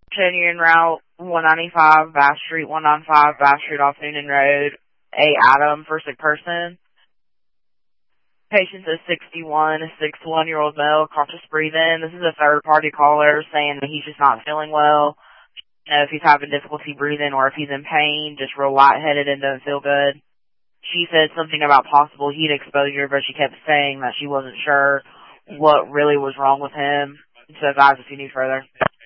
Union Route 195, Bass Street 195, Bass Street off Noonan Road, A. Adam for sick person. Patient is 61, a 61-year-old male, cautious breathing. This is a third-party caller saying that he's just not feeling well. You know, if he's having difficulty breathing or if he's in pain, just real lightheaded and doesn't feel good. She said something about possible heat exposure, but she kept saying that she wasn't sure what really was wrong with him. So guys, if you need further.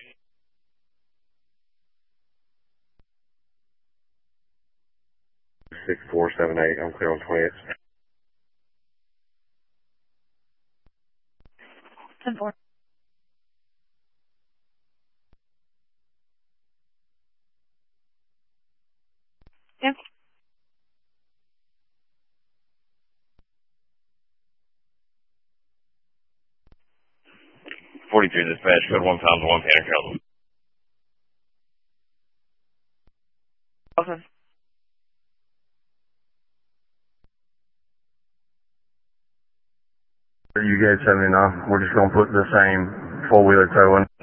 6478, I'm clear on 28th. 10-4. Yeah. 43 dispatch, code 1 pound 1 panic code. Awesome. You guys 79, we're just going to put the same four-wheeler tow in.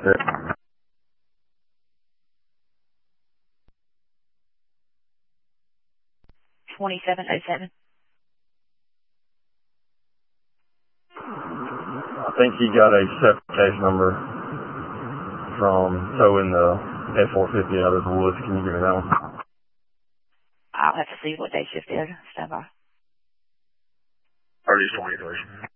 2707. I think he got a separate case number from towing the F-450 out of the woods. Can you give me that one? I'll have to see what day shift is. Stand by. Or just 23.